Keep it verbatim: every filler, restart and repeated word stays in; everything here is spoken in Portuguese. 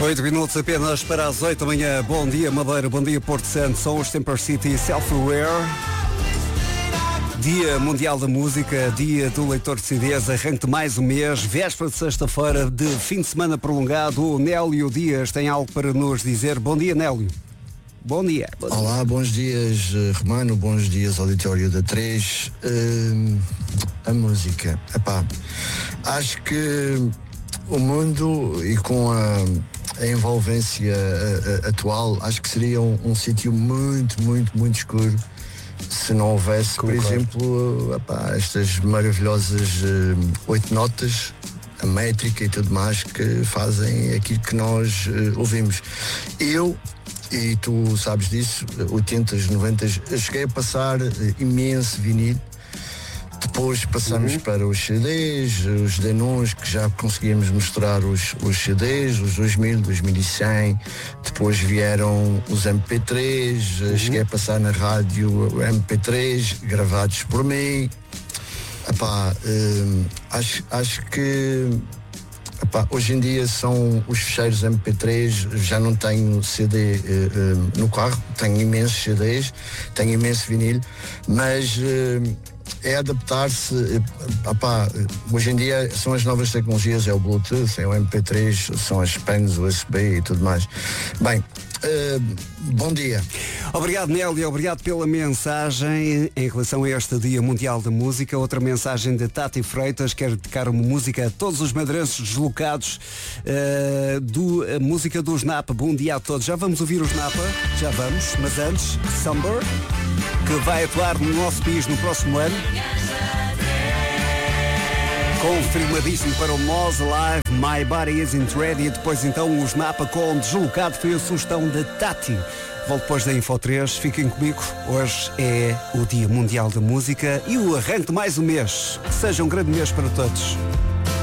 Oito minutos apenas para as oito da manhã. Bom dia Madeira, bom dia Porto Santo. São os Temper City Self-Aware. Dia Mundial da Música, dia do leitor de C Ds, arranque de mais um mês, véspera de sexta-feira de fim de semana prolongado. O Nélio Dias tem algo para nos dizer. Bom dia, Nélio. Bom dia. Bom dia. Olá, bons dias, Romano, bons dias, auditório da três. Uh, a música, epá, acho que o mundo e com a, a envolvência a, a, atual, acho que seria um, um sítio muito, muito, muito escuro se não houvesse, por exemplo, epá, estas maravilhosas uh, oito notas, a métrica e tudo mais que fazem aquilo que nós uh, ouvimos. Eu, e tu sabes disso, oitentas, noventas, eu cheguei a passar uh, imenso vinil. Depois passamos uhum. para os C Ds, os Denons, que já conseguíamos mostrar os, os C Ds, os dois mil, dois mil e cem. Depois vieram os M P três, uhum. cheguei a passar na rádio M P três, gravados por mim. Epá, hum, acho, acho que epá, hoje em dia são os fecheiros M P três, já não tenho C D hum, no carro, tenho imensos C Ds, tenho imenso vinil, mas hum, é adaptar-se. Opá, hoje em dia são as novas tecnologias, é o Bluetooth, é o M P três, são as pens U S B e tudo mais. Bem, uh, bom dia. Obrigado, Nélio, obrigado pela mensagem em relação a este Dia Mundial da Música. Outra mensagem de Tati Freitas, quer dedicar uma música a todos os madeirenses deslocados, uh, do a música dos Napa. Bom dia a todos. Já vamos ouvir os Napa, já vamos, mas antes, Summer, que vai atuar no nosso país no próximo ano. Confirmadíssimo para o Moz Live, My Body Isn't Ready. Depois então os Napa com Deslocado, foi a sugestão de Tati. Volto depois da Info três, fiquem comigo. Hoje é o Dia Mundial da Música e o arranque de mais um mês. Que seja um grande mês para todos.